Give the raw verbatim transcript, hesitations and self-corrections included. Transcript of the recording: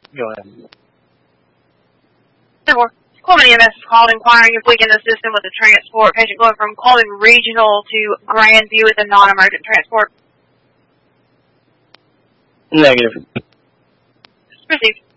Go ahead. Coleman E M S is called inquiring if we can assist them with a transport. Patient going from Coleman Regional to Grandview with a non-emergent transport. Negative. Received.